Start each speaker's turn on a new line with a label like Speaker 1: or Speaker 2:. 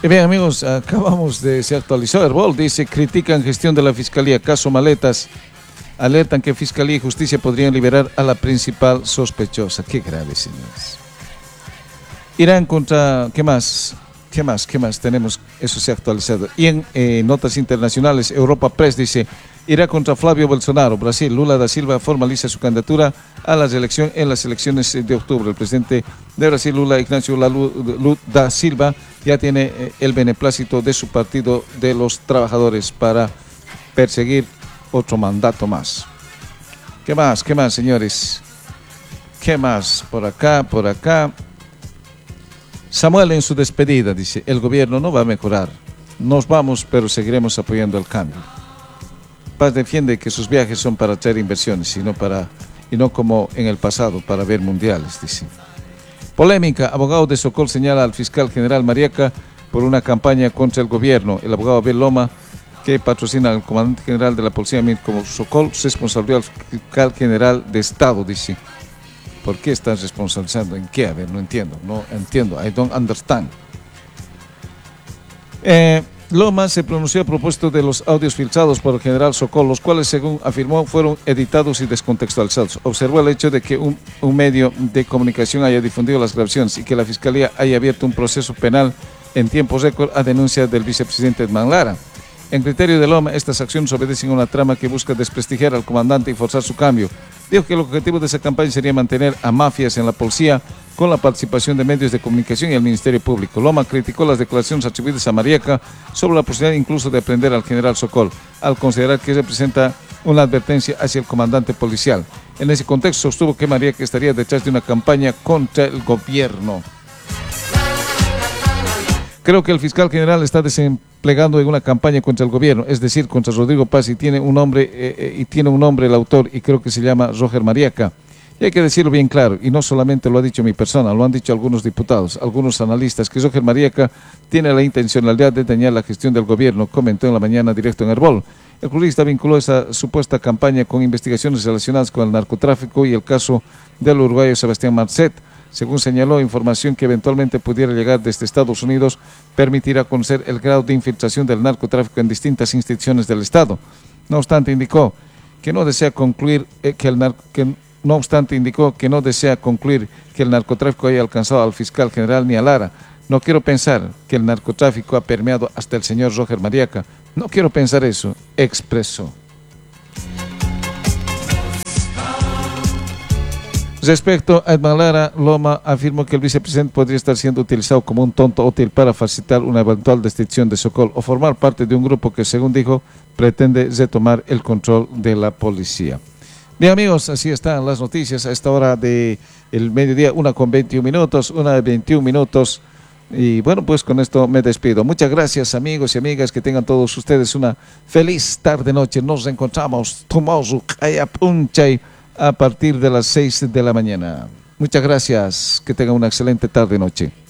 Speaker 1: Y bien, amigos, acabamos de se actualizó Herbol, dice, critican gestión de la Fiscalía, caso maletas, alertan que Fiscalía y Justicia podrían liberar a la principal sospechosa. Qué grave, señores. Irán contra, ¿qué más? ¿Qué más tenemos? Eso se ha actualizado. Y en notas internacionales, Europa Press dice, Irán contra Flavio Bolsonaro, Brasil, Lula da Silva formaliza su candidatura a la reelección en las elecciones de octubre. El presidente de Brasil, Lula Ignacio Lula da Silva, ya tiene el beneplácito de su partido de los trabajadores para perseguir otro mandato más. ¿Qué más, señores? ¿Qué más? Por acá. Samuel en su despedida dice, el gobierno no va a mejorar. Nos vamos, pero seguiremos apoyando el cambio. Paz defiende que sus viajes son para traer inversiones y no como en el pasado para ver mundiales, dice. Polémica, abogado de Sokol señala al fiscal general Mariaca por una campaña contra el gobierno. El abogado Abel Loma, que patrocina al comandante general de la policía como Sokol, responsabilidad al fiscal general de Estado, dice. ¿Por qué están responsabilizando? ¿En qué? A ver, no entiendo. I don't understand. Loma se pronunció a propósito de los audios filtrados por el general Sokol, los cuales, según afirmó, fueron editados y descontextualizados. Observó el hecho de que un medio de comunicación haya difundido las grabaciones y que la Fiscalía haya abierto un proceso penal en tiempo récord a denuncia del vicepresidente Edman Lara. En criterio de Loma, estas acciones obedecen a una trama que busca desprestigiar al comandante y forzar su cambio. Dijo que el objetivo de esa campaña sería mantener a mafias en la policía con la participación de medios de comunicación y el Ministerio Público. Loma criticó las declaraciones atribuidas a Mariaca sobre la posibilidad incluso de aprender al general Sokol, al considerar que representa una advertencia hacia el comandante policial. En ese contexto sostuvo que Mariaca estaría detrás de una campaña contra el gobierno. Creo que el fiscal general está desplegando en una campaña contra el gobierno, es decir, contra Rodrigo Paz, y tiene un nombre el autor, y creo que se llama Roger Mariaca. Y hay que decirlo bien claro, y no solamente lo ha dicho mi persona, lo han dicho algunos diputados, algunos analistas, que Roger Mariaca tiene la intencionalidad de dañar la gestión del gobierno, comentó en la mañana directo en Herbol. El jurista vinculó esa supuesta campaña con investigaciones relacionadas con el narcotráfico y el caso del uruguayo Sebastián Marcet. Según señaló, información que eventualmente pudiera llegar desde Estados Unidos permitirá conocer el grado de infiltración del narcotráfico en distintas instituciones del Estado. No obstante, indicó que no desea concluir que el narcotráfico haya alcanzado al fiscal general ni a Lara. No quiero pensar que el narcotráfico ha permeado hasta el señor Roger Mariaca. No quiero pensar eso, expresó. Respecto a Edman Lara, Loma afirmó que el vicepresidente podría estar siendo utilizado como un tonto útil para facilitar una eventual destitución de Sokol o formar parte de un grupo que, según dijo, pretende retomar el control de la policía. Bien, amigos, así están las noticias a esta hora del mediodía, 1:21 minutos. Y bueno, pues con esto me despido. Muchas gracias, amigos y amigas, que tengan todos ustedes una feliz tarde-noche. Nos reencontramos tomorrow a partir de las 6 de la mañana. Muchas gracias, que tengan una excelente tarde-noche.